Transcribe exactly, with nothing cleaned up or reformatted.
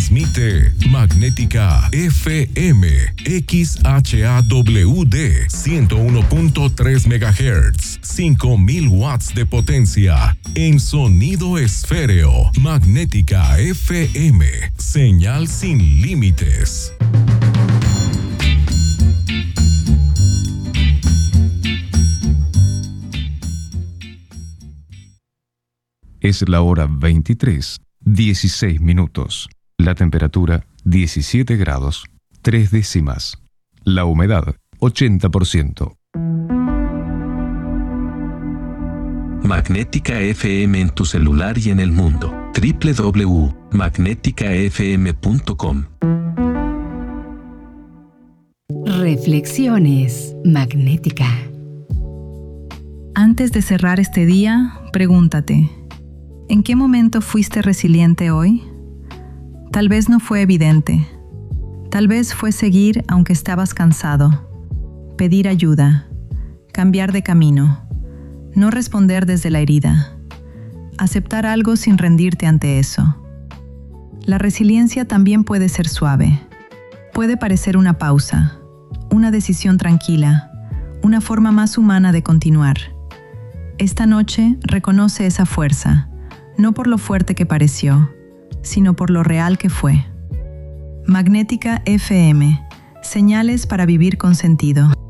Transmite Magnética F M, X H A W D, ciento uno punto tres megahertz, cinco mil watts de potencia, en sonido esféreo. Magnética F M, señal sin límites. Es la hora veintitrés, dieciséis minutos. La temperatura diecisiete grados, tres décimas. La humedad ochenta por ciento. Magnética F M en tu celular y en el mundo. doble u doble u doble u punto magnética f m punto com. Reflexiones Magnética. Antes de cerrar este día, pregúntate, ¿en qué momento fuiste resiliente hoy? Tal vez no fue evidente. Tal vez fue seguir aunque estabas cansado, pedir ayuda, cambiar de camino, no responder desde la herida, aceptar algo sin rendirte ante eso. La resiliencia también puede ser suave. Puede parecer una pausa, una decisión tranquila, una forma más humana de continuar. Esta noche reconoce esa fuerza, no por lo fuerte que pareció, sino por lo real que fue. Magnética F M, señales para vivir con sentido.